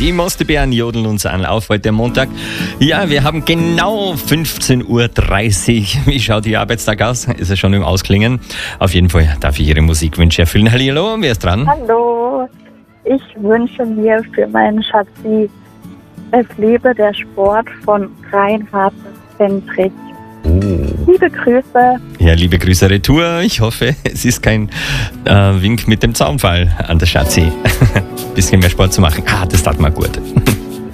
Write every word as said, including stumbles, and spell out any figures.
Die Mostebären jodeln uns an auf heute Montag. Ja, wir haben genau fünfzehn Uhr dreißig. Wie schaut Ihr Arbeitstag aus? Ist er schon im Ausklingen? Auf jeden Fall darf ich Ihre Musikwünsche erfüllen. Hallihallo, wer ist dran? Hallo, ich wünsche mir für meinen Schatzi Es lebe der Sport von Reinhard Fendrich. Oh. Liebe Grüße. Ja, liebe Grüße retour. Ich hoffe, es ist kein äh, Wink mit dem Zaunfall an der Schatzi. Bisschen mehr Sport zu machen. Ah, das tat mal gut.